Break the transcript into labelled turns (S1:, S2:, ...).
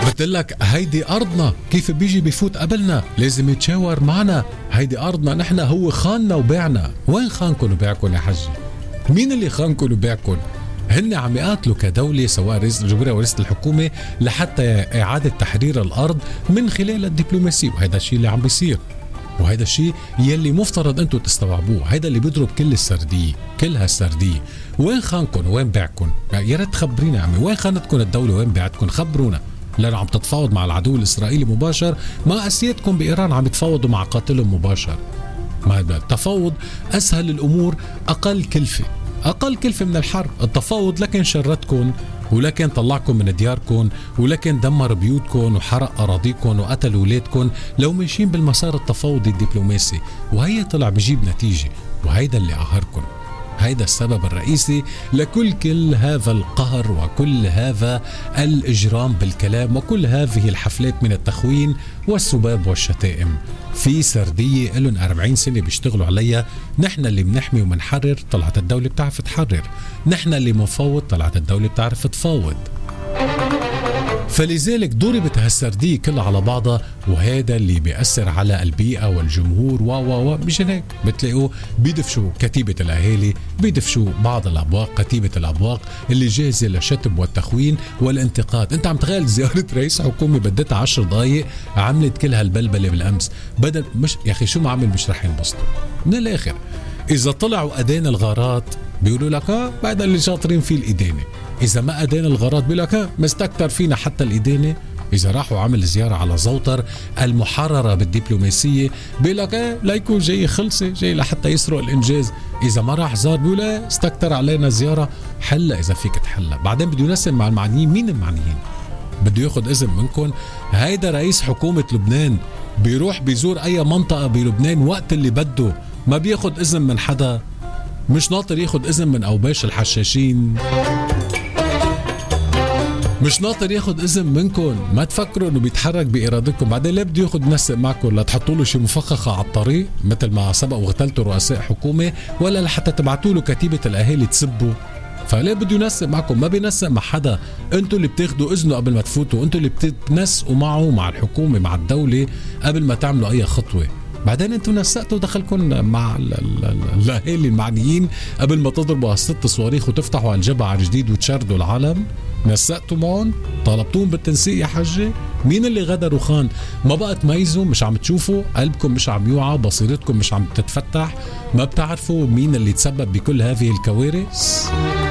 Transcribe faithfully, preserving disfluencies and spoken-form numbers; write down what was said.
S1: بتقلك هيدي أرضنا، كيف بيجي بيفوت قبلنا؟ لازم يتشاور معنا، هيدي أرضنا نحن، هو خاننا وبيعنا. وين خانكن وبيعكن يا حجي؟ مين اللي خانكن وبيعكن؟ هن عم يقاتلوا كدولة، سواء رئيس الجمهورية أو رئيس الحكومة، لحتى إعادة تحرير الأرض من خلال الدبلوماسية، وهذا الشيء اللي عم بيصير، وهذا الشيء يلي مفترض أنتم تستوعبوه. هذا اللي بيضرب كل السردية، كل هالسردية. وين خانكن وين بيعكن؟ يا ريت تخبرينا يا عمي، وين خانتكن الدولة وين بيعتكن؟ خبرونا. لأنه عم تتفاوض مع العدو الإسرائيلي مباشر، ما أسيادكم بإيران عم يتفاوضوا مع قاتلهم مباشر. ما التفاوض أسهل الأمور، أقل كلفة، أقل كلفة من الحرب. التفاوض لكن شردكم، ولكن طلعكم من دياركم، ولكن دمر بيوتكم وحرق أراضيكم وقتل أولادكم، لو ماشيين بالمسار التفاوضي الدبلوماسي. وهي طلع بجيب نتيجة، وهيدا اللي قهركم. هيدا السبب الرئيسي لكل كل هذا القهر وكل هذا الإجرام بالكلام وكل هذه الحفلات من التخوين والسباب والشتائم. في سردية لهم أربعين سنة بيشتغلوا عليها. نحن اللي بنحمي ومنحرر، طلعت الدولة بتعرف تحرر. نحن اللي منفوض، طلعت الدولة بتعرف تفاوض. فلذلك ضربت هالسردية كلها على بعضها، وهذا اللي بيأثر على البيئة والجمهور و و و مشان هيك بتلاقوا بيدفشوا كتيبة الأهالي، بيدفشوا بعض الأبواق، كتيبة الأبواق اللي جاهزة للشتم والتخوين والانتقاد. انت عم تخيل زيارة رئيس حكومة بدتها عشر دقايق عملت كل هالبلبلة بالأمس، بدل مش يا أخي شو ما عمل مش رح ينبسطوا. من الآخر إذا طلعوا أدان الغارات بيقولوا لك اه بعد اللي شاطرين فيه الإدانة. إذا ما أدان الغارات بيقول لك اه مستكتر فينا حتى الإدانة. إذا راحوا عمل زيارة على زوطر المحررة بالدبلوماسية بيقول لك اه لا يكون جاي خلصة، جاي لحتى يسرق الإنجاز. إذا ما راح زار بيقول اه استكتر علينا زيارة. حلة إذا فيك تحلة. بعدين بده ينسب مع المعنيين. مين المعنيين؟ بده ياخد إذن منكم. هيدا رئيس حكومة لبنان بيروح بيزور أي منطقة بلبنان وقت اللي بده، ما بياخد إذن من حدا. مش ناطر ياخد إذن من أوباش الحشاشين، مش ناطر ياخد إذن منكم. ما تفكروا انه بيتحرك بإرادتكم. بعدين ليه بده ياخد نسق معكم؟ لا تحطوا له شي مفخخة على الطريق مثل ما سبق وغتلتوا رؤساء حكومة، ولا لحتى تبعتوا له كتيبة الأهالي تسبوا. فليه بده ينسق معكم؟ ما بينسق مع حدا. انتوا اللي بتاخدوا إذنه قبل ما تفوتوا، انتوا اللي بتنسقوا معه، مع الحكومة، مع الدولة، قبل ما تعملوا أي خطوة. بعدين انتوا نسقتوا دخلكم مع الاهالي المعنيين قبل ما تضربوا هالست صواريخ وتفتحوا على الجبهة على جديد وتشردوا العالم. نسقتوا معهم، طالبتوهم بالتنسيق يا حجة. مين اللي غدر وخان؟ ما بقى تميزوا، مش عم تشوفوا، قلبكم مش عم يوعى، بصيرتكم مش عم تتفتح، ما بتعرفوا مين اللي تسبب بكل هذه الكوارث.